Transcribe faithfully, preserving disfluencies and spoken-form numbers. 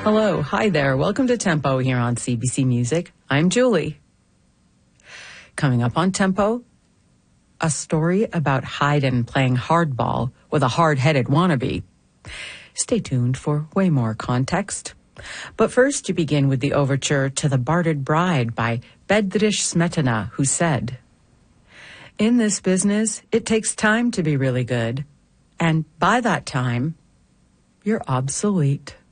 Hello, hi there. Welcome to Tempo here on C B C Music. I'm Julie. Coming up on Tempo, a story about Haydn playing hardball with a hard-headed wannabe. Stay tuned for way more context. But first, you begin with the overture to The Barded Bride by Bedřich Smetana, who said, "In this business, it takes time to be really good. And by that time, you're obsolete."